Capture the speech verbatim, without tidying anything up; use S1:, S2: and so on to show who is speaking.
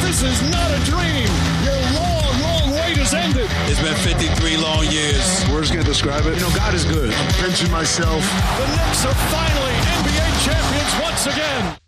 S1: This is not a dream. Your long, long wait has ended.
S2: It's been fifty-three long years.
S3: Words can't describe it. You know, God is good. I'm pinching myself.
S1: The Knicks are finally N B A champions once again.